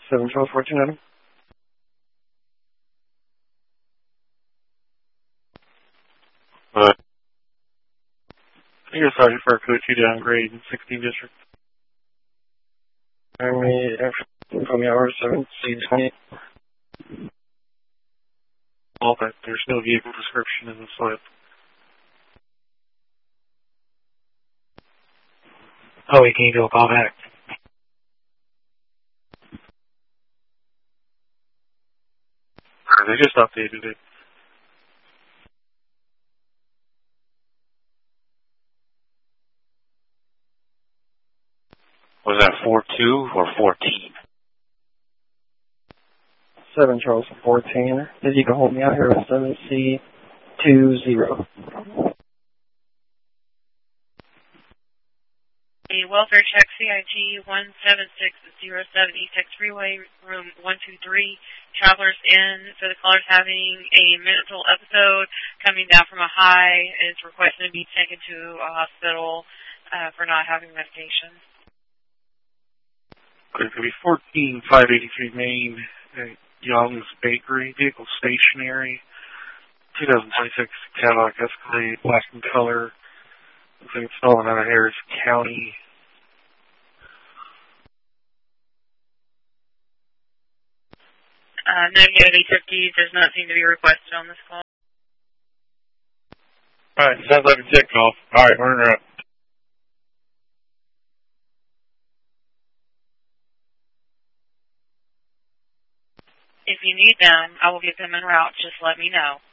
7 Charles 14 Adam. I think it's Sergeant for Code 2 downgrade in 16 District. Army from hours 7C20. All that. There's no vehicle description in the slip. Oh, can you do a call back? They just updated it. Was that 4-2 or 14? 7 Charles 14. If you can hold me out here with 7C20. A welfare check CIG 17607 East Freeway, room 123. Travelers in, so the caller's having a mental episode coming down from a high, is requesting to be taken to a hospital for not having medication. It could be 14583 Main, Young's Bakery, vehicle stationary, 2026 Cadillac Escalade, black in color. Looks like it's stolen out of Harris County. Negative 850 does not seem to be requested on this call. Alright, sounds like a tick off. Alright, we're in route. If you need them, I will get them en route. Just let me know.